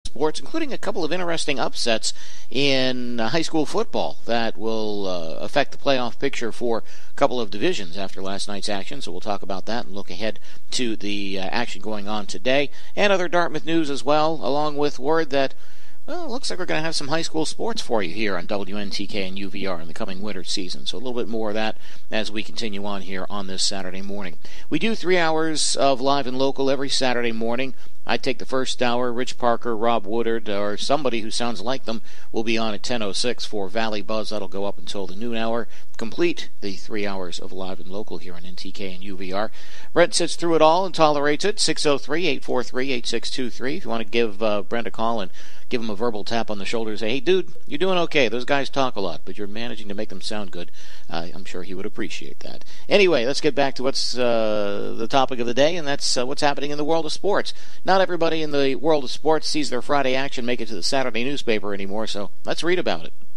sports, including a couple of interesting upsets in high school football that will affect the playoff picture for a couple of divisions after last night's action. So we'll talk about that and look ahead to the action going on today, and other Dartmouth news as well, along with word that, well, it looks like we're going to have some high school sports for you here on WNTK and UVR in the coming winter season. So a little bit more of that as we continue on here on this Saturday morning. We do 3 hours of live and local every Saturday morning. I take the first hour. Rich Parker, Rob Woodard, or somebody who sounds like them will be on at 10:06 for Valley Buzz. That'll go up until the noon hour. Complete the 3 hours of live and local here on NTK and UVR. Brent sits through it all and tolerates it. 603-843-8623. If you want to give Brent a call and give him a verbal tap on the shoulder and say, hey, dude, you're doing okay. Those guys talk a lot, but you're managing to make them sound good. I'm sure he would appreciate that. Anyway, let's get back to what's the topic of the day, and that's what's happening in the world of sports. Not everybody in the world of sports sees their Friday action make it to the Saturday newspaper anymore, so let's read about it.